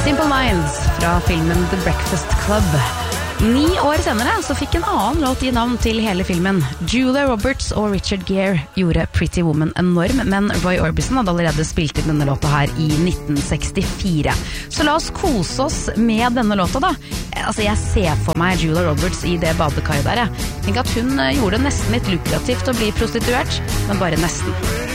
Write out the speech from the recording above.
Simple Minds fra filmen The Breakfast Club. 9 år senere så fikk en annen låt i navn til hele filmen. Julia Roberts og Richard Gere gjorde Pretty Woman enorm, men Roy Orbison hadde allerede spilt inn denne låta her i 1964. Så la oss kose oss med denne låta da. Altså jeg ser for meg Julia Roberts i det badekaiet der. Jeg tenker at hun gjorde det nesten litt lukrativt å bli prostituert, men bare nesten.